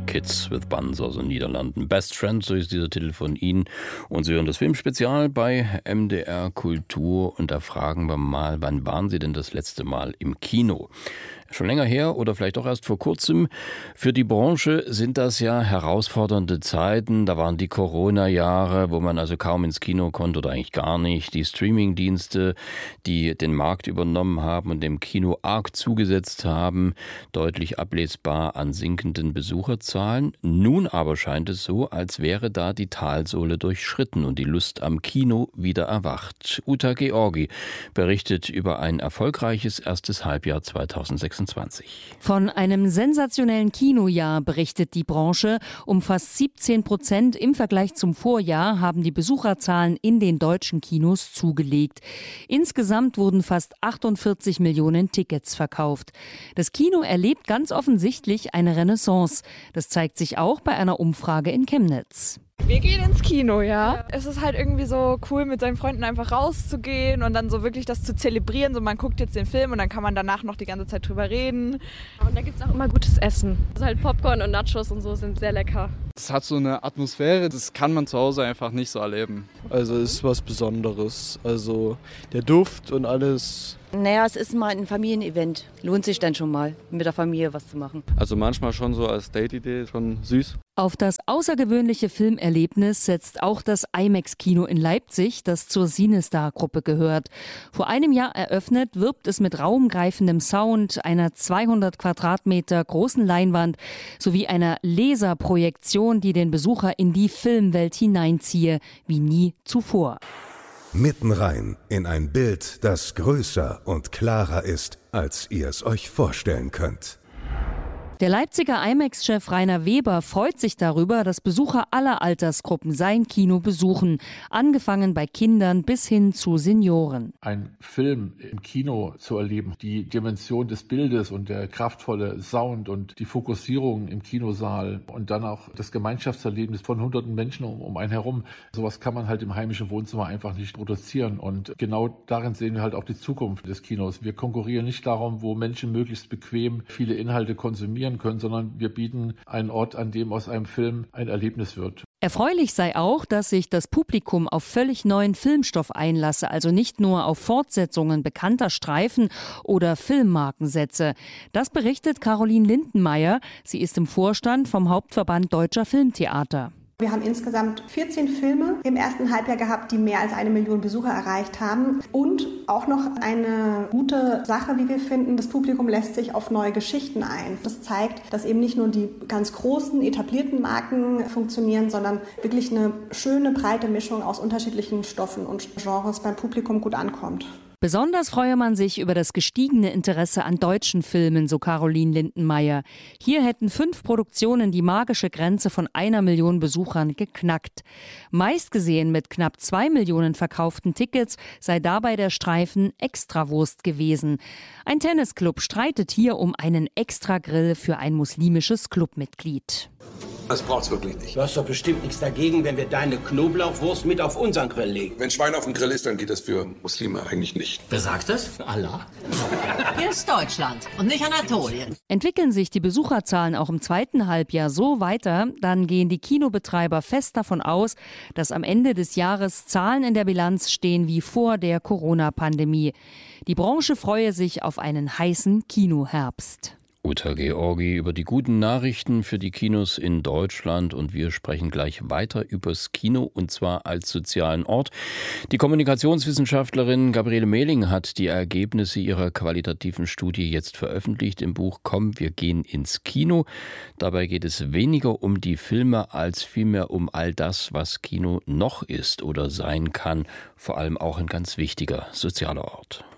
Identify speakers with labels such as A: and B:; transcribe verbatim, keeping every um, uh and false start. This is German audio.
A: Kids with Buns aus den Niederlanden. Best Friends, so ist dieser Titel von Ihnen. Und Sie hören das Filmspezial bei M D R Kultur. Und da fragen wir mal, wann waren Sie denn das letzte Mal im Kino? Schon länger her oder vielleicht auch erst vor kurzem. Für die Branche sind das ja herausfordernde Zeiten. Da waren die Corona-Jahre, wo man also kaum ins Kino konnte oder eigentlich gar nicht. Die Streaming-Dienste, die den Markt übernommen haben und dem Kino arg zugesetzt haben, deutlich ablesbar an sinkenden Besucherzahlen. Nun aber scheint es so, als wäre da die Talsohle durchschritten und die Lust am Kino wieder erwacht. Uta Georgi berichtet über ein erfolgreiches erstes Halbjahr zweitausendsechsundzwanzig.
B: Von einem sensationellen Kinojahr berichtet die Branche. Um fast siebzehn Prozent im Vergleich zum Vorjahr haben die Besucherzahlen in den deutschen Kinos zugelegt. Insgesamt wurden fast achtundvierzig Millionen Tickets verkauft. Das Kino erlebt ganz offensichtlich eine Renaissance. Das zeigt sich auch bei einer Umfrage in Chemnitz.
C: Wir gehen ins Kino, ja. Es ist halt irgendwie so cool, mit seinen Freunden einfach rauszugehen und dann so wirklich das zu zelebrieren. So, man guckt jetzt den Film und dann kann man danach noch die ganze Zeit drüber reden.
D: Und da gibt es auch immer gutes Essen. Also halt Popcorn und Nachos und so sind sehr lecker.
E: Es hat so eine Atmosphäre, das kann man zu Hause einfach nicht so erleben.
F: Also es ist was Besonderes. Also der Duft und alles.
G: Naja, es ist mal ein Familienevent. Lohnt sich dann schon mal, mit der Familie was zu machen.
E: Also manchmal schon so als Date-Idee, schon süß.
B: Auf das außergewöhnliche Filmerlebnis setzt auch das IMAX-Kino in Leipzig, das zur Cinestar-Gruppe gehört. Vor einem Jahr eröffnet, wirbt es mit raumgreifendem Sound, einer zweihundert Quadratmeter großen Leinwand sowie einer Laserprojektion, die den Besucher in die Filmwelt hineinziehe, wie nie zuvor.
H: Mitten rein in ein Bild, das größer und klarer ist, als ihr es euch vorstellen könnt.
B: Der Leipziger IMAX-Chef Rainer Weber freut sich darüber, dass Besucher aller Altersgruppen sein Kino besuchen, angefangen bei Kindern bis hin zu Senioren.
I: Ein Film im Kino zu erleben, die Dimension des Bildes und der kraftvolle Sound und die Fokussierung im Kinosaal und dann auch das Gemeinschaftserlebnis von hunderten Menschen um, um einen herum, sowas kann man halt im heimischen Wohnzimmer einfach nicht produzieren. Und genau darin sehen wir halt auch die Zukunft des Kinos. Wir konkurrieren nicht darum, wo Menschen möglichst bequem viele Inhalte konsumieren können, sondern wir bieten einen Ort, an dem aus einem Film ein Erlebnis wird.
B: Erfreulich sei auch, dass sich das Publikum auf völlig neuen Filmstoff einlasse, also nicht nur auf Fortsetzungen bekannter Streifen oder Filmmarkensätze. Das berichtet Caroline Lindenmeier. Sie ist im Vorstand vom Hauptverband Deutscher Filmtheater.
J: Wir haben insgesamt vierzehn Filme im ersten Halbjahr gehabt, die mehr als eine Million Besucher erreicht haben. Und auch noch eine gute Sache, wie wir finden, das Publikum lässt sich auf neue Geschichten ein. Das zeigt, dass eben nicht nur die ganz großen, etablierten Marken funktionieren, sondern wirklich eine schöne, breite Mischung aus unterschiedlichen Stoffen und Genres beim Publikum gut ankommt.
B: Besonders freue man sich über das gestiegene Interesse an deutschen Filmen, so Caroline Lindenmeier. Hier hätten fünf Produktionen die magische Grenze von einer Million Besuchern geknackt. Meistgesehen mit knapp zwei Millionen verkauften Tickets sei dabei der Streifen Extrawurst gewesen. Ein Tennisclub streitet hier um einen Extragrill für ein muslimisches Clubmitglied.
K: Das braucht's wirklich nicht.
L: Du hast doch bestimmt nichts dagegen, wenn wir deine Knoblauchwurst mit auf unseren Grill legen.
K: Wenn Schwein auf dem Grill ist, dann geht das für Muslime eigentlich nicht.
L: Wer sagt das? Allah.
M: Hier ist Deutschland und nicht Anatolien.
B: Entwickeln sich die Besucherzahlen auch im zweiten Halbjahr so weiter, dann gehen die Kinobetreiber fest davon aus, dass am Ende des Jahres Zahlen in der Bilanz stehen wie vor der Corona-Pandemie. Die Branche freue sich auf einen heißen Kinoherbst.
A: Uta Georgi über die guten Nachrichten für die Kinos in Deutschland und wir sprechen gleich weiter übers Kino und zwar als sozialen Ort. Die Kommunikationswissenschaftlerin Gabriele Mehling hat die Ergebnisse ihrer qualitativen Studie jetzt veröffentlicht im Buch Komm, wir gehen ins Kino. Dabei geht es weniger um die Filme als vielmehr um all das, was Kino noch ist oder sein kann, vor allem auch ein ganz wichtiger sozialer Ort.